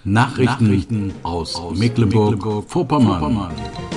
Nachrichten aus Mecklenburg-Vorpommern.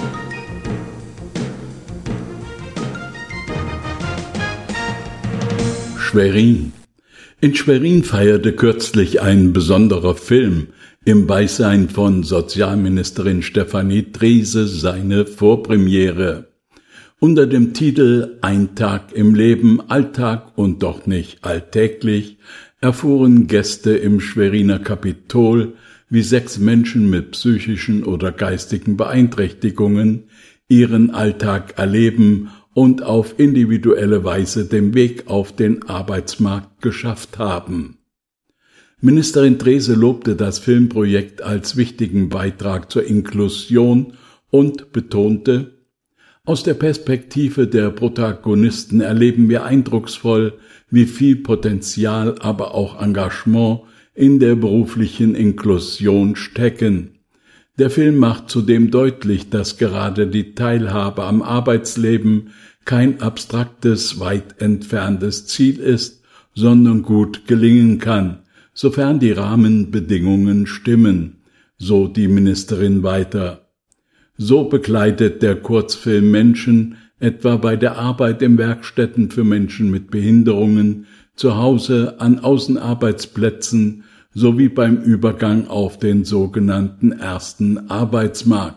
Schwerin. In Schwerin feierte kürzlich ein besonderer Film im Beisein von Sozialministerin Stefanie Treese seine Vorpremiere. Unter dem Titel »Ein Tag im Leben, Alltag und doch nicht alltäglich« erfuhren Gäste im Schweriner Kapitol, wie 6 Menschen mit psychischen oder geistigen Beeinträchtigungen ihren Alltag erleben und auf individuelle Weise den Weg auf den Arbeitsmarkt geschafft haben. Ministerin Treese lobte das Filmprojekt als wichtigen Beitrag zur Inklusion und betonte: Aus der Perspektive der Protagonisten erleben wir eindrucksvoll, wie viel Potenzial, aber auch Engagement in der beruflichen Inklusion stecken. Der Film macht zudem deutlich, dass gerade die Teilhabe am Arbeitsleben kein abstraktes, weit entferntes Ziel ist, sondern gut gelingen kann, sofern die Rahmenbedingungen stimmen, so die Ministerin weiter. So begleitet der Kurzfilm Menschen etwa bei der Arbeit in Werkstätten für Menschen mit Behinderungen, zu Hause an Außenarbeitsplätzen sowie beim Übergang auf den sogenannten ersten Arbeitsmarkt.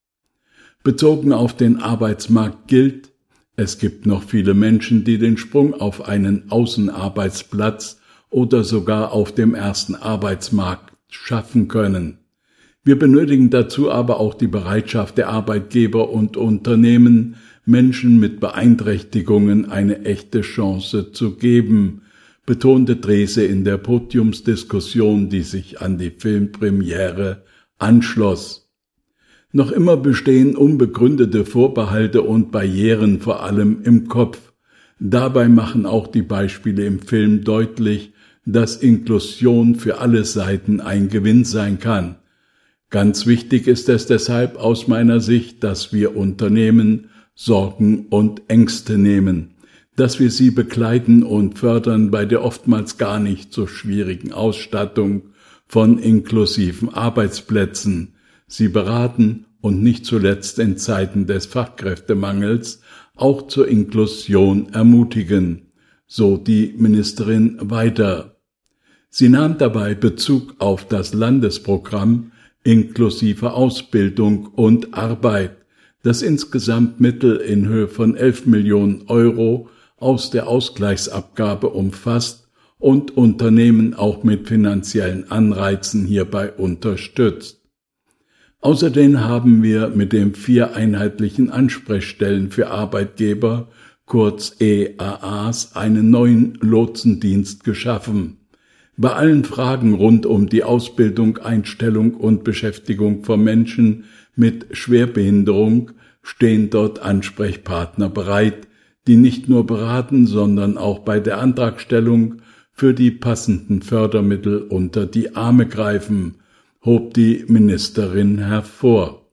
Bezogen auf den Arbeitsmarkt gilt: Es gibt noch viele Menschen, die den Sprung auf einen Außenarbeitsplatz oder sogar auf dem ersten Arbeitsmarkt schaffen können. Wir benötigen dazu aber auch die Bereitschaft der Arbeitgeber und Unternehmen, Menschen mit Beeinträchtigungen eine echte Chance zu geben, betonte Treese in der Podiumsdiskussion, die sich an die Filmpremiere anschloss. Noch immer bestehen unbegründete Vorbehalte und Barrieren, vor allem im Kopf. Dabei machen auch die Beispiele im Film deutlich, dass Inklusion für alle Seiten ein Gewinn sein kann. Ganz wichtig ist es deshalb aus meiner Sicht, dass wir Unternehmen Sorgen und Ängste nehmen, dass wir sie begleiten und fördern bei der oftmals gar nicht so schwierigen Ausstattung von inklusiven Arbeitsplätzen, sie beraten und nicht zuletzt in Zeiten des Fachkräftemangels auch zur Inklusion ermutigen, so die Ministerin weiter. Sie nahm dabei Bezug auf das Landesprogramm inklusive Ausbildung und Arbeit, das insgesamt Mittel in Höhe von 11 Millionen Euro aus der Ausgleichsabgabe umfasst und Unternehmen auch mit finanziellen Anreizen hierbei unterstützt. Außerdem haben wir mit den 4 einheitlichen Ansprechstellen für Arbeitgeber, kurz EAAs, einen neuen Lotsendienst geschaffen. Bei allen Fragen rund um die Ausbildung, Einstellung und Beschäftigung von Menschen mit Schwerbehinderung stehen dort Ansprechpartner bereit, die nicht nur beraten, sondern auch bei der Antragstellung für die passenden Fördermittel unter die Arme greifen, hob die Ministerin hervor.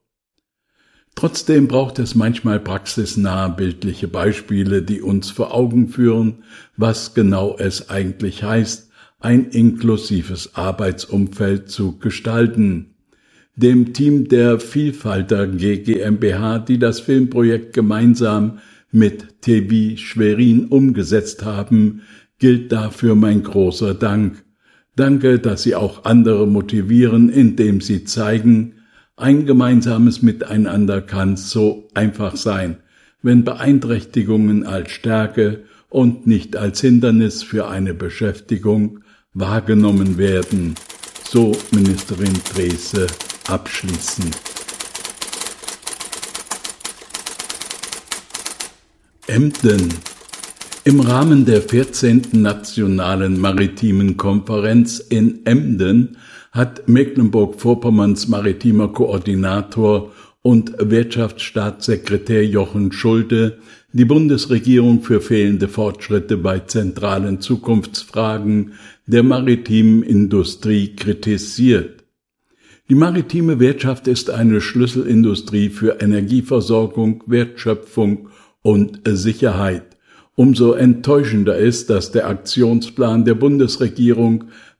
Trotzdem braucht es manchmal praxisnahe bildliche Beispiele, die uns vor Augen führen, was genau es eigentlich heißt, ein inklusives Arbeitsumfeld zu gestalten. Dem Team der Vielfalter GmbH, die das Filmprojekt gemeinsam mit TV Schwerin umgesetzt haben, gilt dafür mein großer Dank. Danke, dass Sie auch andere motivieren, indem Sie zeigen, ein gemeinsames Miteinander kann so einfach sein, wenn Beeinträchtigungen als Stärke und nicht als Hindernis für eine Beschäftigung wahrgenommen werden, so Ministerin Treese abschließend. Emden. Im Rahmen der 14. Nationalen Maritimen Konferenz in Emden hat Mecklenburg-Vorpommerns maritimer Koordinator und Wirtschaftsstaatssekretär Jochen Schulte die Bundesregierung für fehlende Fortschritte bei zentralen Zukunftsfragen der maritimen Industrie kritisiert. Die maritime Wirtschaft ist eine Schlüsselindustrie für Energieversorgung, Wertschöpfung und Sicherheit. Umso enttäuschender ist, dass der Aktionsplan der Bundesregierung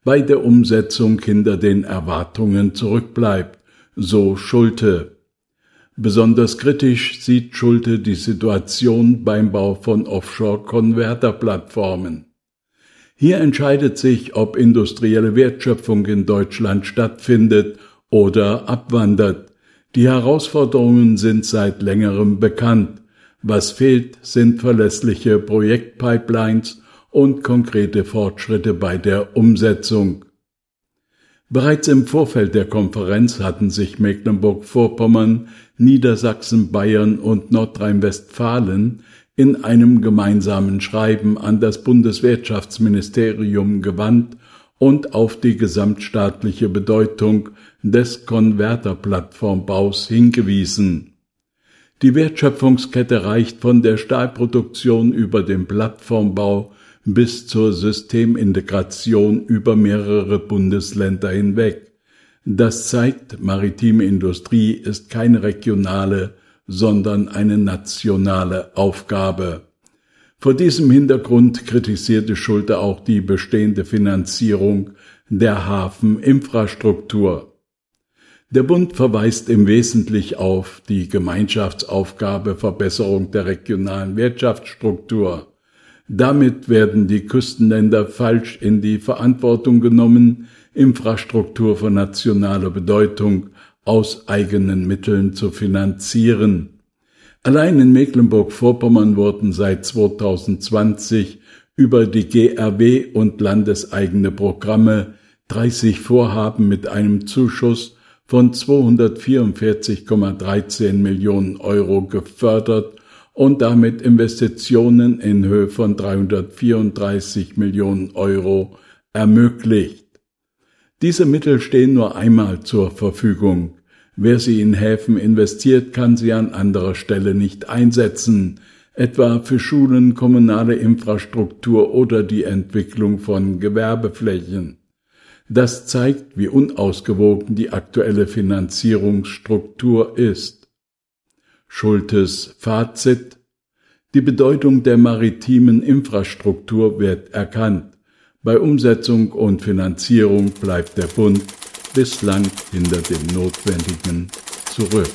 bei der Umsetzung hinter den Erwartungen zurückbleibt, so Schulte. Besonders kritisch sieht Schulte die Situation beim Bau von Offshore-Konverterplattformen. Hier entscheidet sich, ob industrielle Wertschöpfung in Deutschland stattfindet oder abwandert. Die Herausforderungen sind seit längerem bekannt. Was fehlt, sind verlässliche Projektpipelines und konkrete Fortschritte bei der Umsetzung. Bereits im Vorfeld der Konferenz hatten sich Mecklenburg-Vorpommern, Niedersachsen, Bayern und Nordrhein-Westfalen in einem gemeinsamen Schreiben an das Bundeswirtschaftsministerium gewandt und auf die gesamtstaatliche Bedeutung des Konverterplattformbaus hingewiesen. Die Wertschöpfungskette reicht von der Stahlproduktion über den Plattformbau bis zur Systemintegration über mehrere Bundesländer hinweg. Das zeigt, maritime Industrie ist keine regionale, sondern eine nationale Aufgabe. Vor diesem Hintergrund kritisierte Schulte auch die bestehende Finanzierung der Hafeninfrastruktur. Der Bund verweist im Wesentlichen auf die Gemeinschaftsaufgabe Verbesserung der regionalen Wirtschaftsstruktur. Damit werden die Küstenländer falsch in die Verantwortung genommen, Infrastruktur von nationaler Bedeutung aus eigenen Mitteln zu finanzieren. Allein in Mecklenburg-Vorpommern wurden seit 2020 über die GRW und landeseigene Programme 30 Vorhaben mit einem Zuschuss von 244,13 Millionen Euro gefördert und damit Investitionen in Höhe von 334 Millionen Euro ermöglicht. Diese Mittel stehen nur einmal zur Verfügung. Wer sie in Häfen investiert, kann sie an anderer Stelle nicht einsetzen, etwa für Schulen, kommunale Infrastruktur oder die Entwicklung von Gewerbeflächen. Das zeigt, wie unausgewogen die aktuelle Finanzierungsstruktur ist. Schultes Fazit: Die Bedeutung der maritimen Infrastruktur wird erkannt. Bei Umsetzung und Finanzierung bleibt der Bund bislang hinter dem Notwendigen zurück.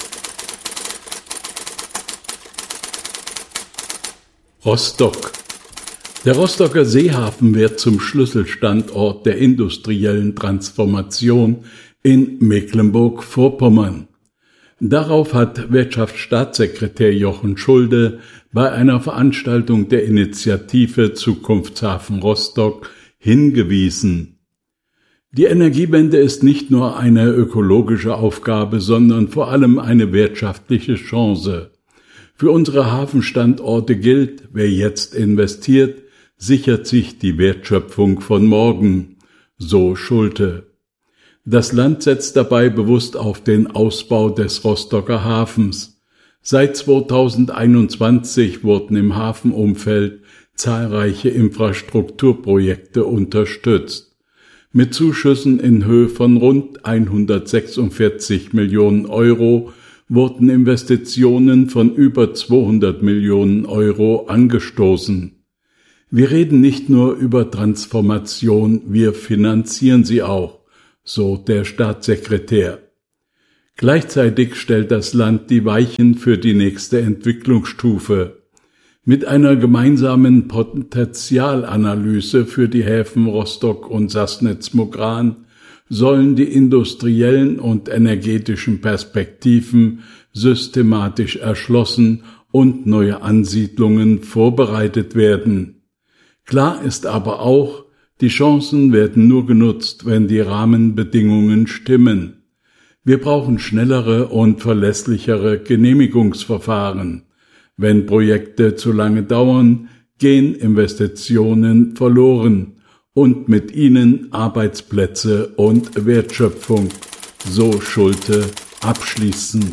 Rostock. Der Rostocker Seehafen wird zum Schlüsselstandort der industriellen Transformation in Mecklenburg-Vorpommern. Darauf hat Wirtschaftsstaatssekretär Jochen Schulte bei einer Veranstaltung der Initiative Zukunftshafen Rostock hingewiesen. Die Energiewende ist nicht nur eine ökologische Aufgabe, sondern vor allem eine wirtschaftliche Chance. Für unsere Hafenstandorte gilt, wer jetzt investiert, sichert sich die Wertschöpfung von morgen, so Schulte. Das Land setzt dabei bewusst auf den Ausbau des Rostocker Hafens. Seit 2021 wurden im Hafenumfeld zahlreiche Infrastrukturprojekte unterstützt. Mit Zuschüssen in Höhe von rund 146 Millionen Euro wurden Investitionen von über 200 Millionen Euro angestoßen. Wir reden nicht nur über Transformation, wir finanzieren sie auch, so der Staatssekretär. Gleichzeitig stellt das Land die Weichen für die nächste Entwicklungsstufe. Mit einer gemeinsamen Potenzialanalyse für die Häfen Rostock und Sassnitz-Mogran sollen die industriellen und energetischen Perspektiven systematisch erschlossen und neue Ansiedlungen vorbereitet werden. Klar ist aber auch, die Chancen werden nur genutzt, wenn die Rahmenbedingungen stimmen. Wir brauchen schnellere und verlässlichere Genehmigungsverfahren. Wenn Projekte zu lange dauern, gehen Investitionen verloren und mit ihnen Arbeitsplätze und Wertschöpfung, so Schulte abschließend.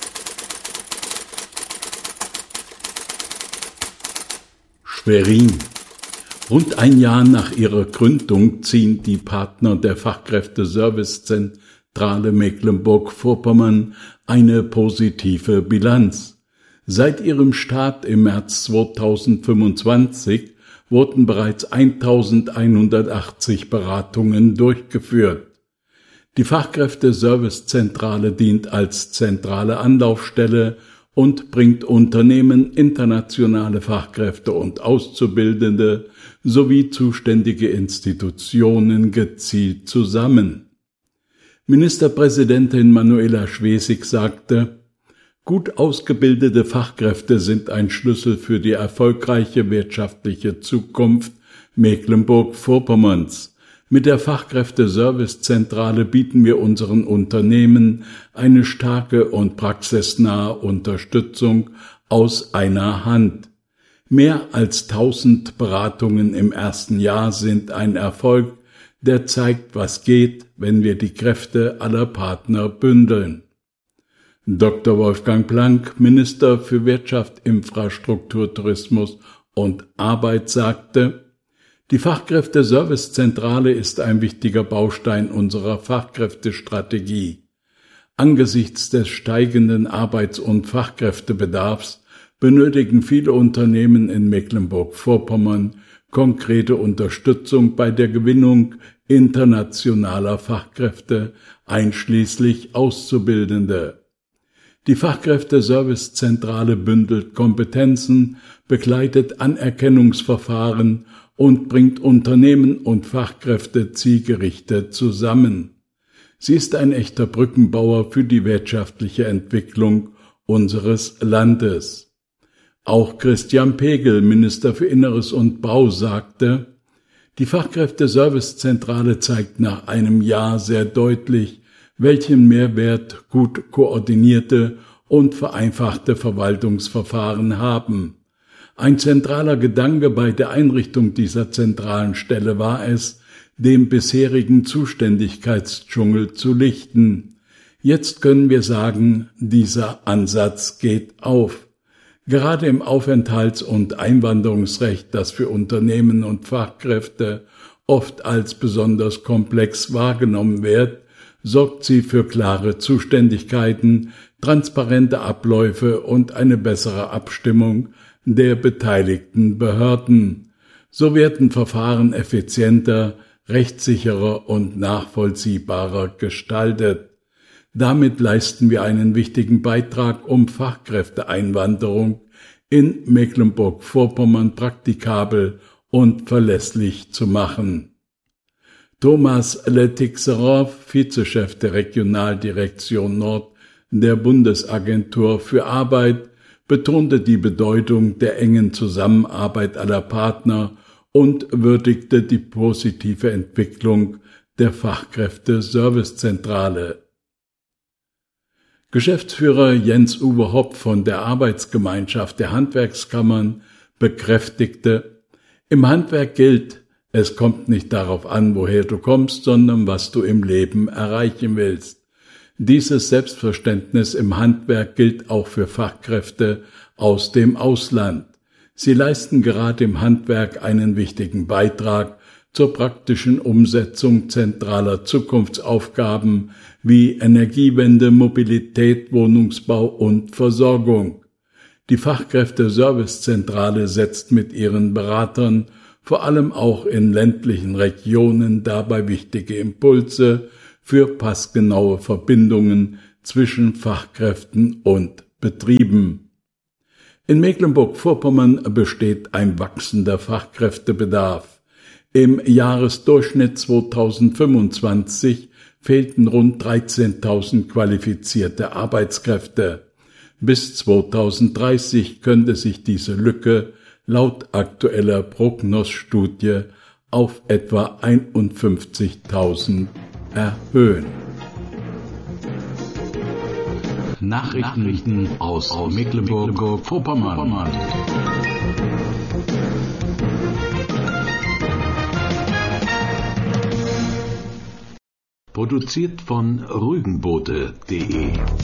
Schwerin. Rund ein Jahr nach ihrer Gründung ziehen die Partner der Fachkräfteservicezentrale Mecklenburg-Vorpommern eine positive Bilanz. Seit ihrem Start im März 2025 wurden bereits 1180 Beratungen durchgeführt. Die Fachkräfte-Servicezentrale dient als zentrale Anlaufstelle und bringt Unternehmen, internationale Fachkräfte und Auszubildende sowie zuständige Institutionen gezielt zusammen. Ministerpräsidentin Manuela Schwesig sagte: Gut ausgebildete Fachkräfte sind ein Schlüssel für die erfolgreiche wirtschaftliche Zukunft Mecklenburg-Vorpommerns. Mit der Fachkräfte-Servicezentrale bieten wir unseren Unternehmen eine starke und praxisnahe Unterstützung aus einer Hand. Mehr als 1000 Beratungen im ersten Jahr sind ein Erfolg, der zeigt, was geht, wenn wir die Kräfte aller Partner bündeln. Dr. Wolfgang Planck, Minister für Wirtschaft, Infrastruktur, Tourismus und Arbeit, sagte: Die Fachkräfte-Servicezentrale ist ein wichtiger Baustein unserer Fachkräftestrategie. Angesichts des steigenden Arbeits- und Fachkräftebedarfs benötigen viele Unternehmen in Mecklenburg-Vorpommern konkrete Unterstützung bei der Gewinnung internationaler Fachkräfte, einschließlich Auszubildende. Die Fachkräfte-Servicezentrale bündelt Kompetenzen, begleitet Anerkennungsverfahren und bringt Unternehmen und Fachkräfte zielgerichtet zusammen. Sie ist ein echter Brückenbauer für die wirtschaftliche Entwicklung unseres Landes. Auch Christian Pegel, Minister für Inneres und Bau, sagte: Die Fachkräfte-Servicezentrale zeigt nach einem Jahr sehr deutlich, welchen Mehrwert gut koordinierte und vereinfachte Verwaltungsverfahren haben. Ein zentraler Gedanke bei der Einrichtung dieser zentralen Stelle war es, den bisherigen Zuständigkeitsdschungel zu lichten. Jetzt können wir sagen, dieser Ansatz geht auf. Gerade im Aufenthalts- und Einwanderungsrecht, das für Unternehmen und Fachkräfte oft als besonders komplex wahrgenommen wird, sorgt sie für klare Zuständigkeiten, transparente Abläufe und eine bessere Abstimmung der beteiligten Behörden. So werden Verfahren effizienter, rechtssicherer und nachvollziehbarer gestaltet. Damit leisten wir einen wichtigen Beitrag, um Fachkräfteeinwanderung in Mecklenburg-Vorpommern praktikabel und verlässlich zu machen. Thomas Letixerow, Vizechef der Regionaldirektion Nord der Bundesagentur für Arbeit, betonte die Bedeutung der engen Zusammenarbeit aller Partner und würdigte die positive Entwicklung der Fachkräfte-Servicezentrale. Geschäftsführer Jens-Uwe Hopp von der Arbeitsgemeinschaft der Handwerkskammern bekräftigte: Im Handwerk gilt, es kommt nicht darauf an, woher du kommst, sondern was du im Leben erreichen willst. Dieses Selbstverständnis im Handwerk gilt auch für Fachkräfte aus dem Ausland. Sie leisten gerade im Handwerk einen wichtigen Beitrag zur praktischen Umsetzung zentraler Zukunftsaufgaben wie Energiewende, Mobilität, Wohnungsbau und Versorgung. Die Fachkräfte-Servicezentrale setzt mit ihren Beratern vor allem auch in ländlichen Regionen dabei wichtige Impulse für passgenaue Verbindungen zwischen Fachkräften und Betrieben. In Mecklenburg-Vorpommern besteht ein wachsender Fachkräftebedarf. Im Jahresdurchschnitt 2025 fehlten rund 13.000 qualifizierte Arbeitskräfte. Bis 2030 könnte sich diese Lücke laut aktueller Prognosstudie auf etwa 51.000 erhöhen. Nachrichten aus Mecklenburg-Vorpommern. Produziert von rügenboote.de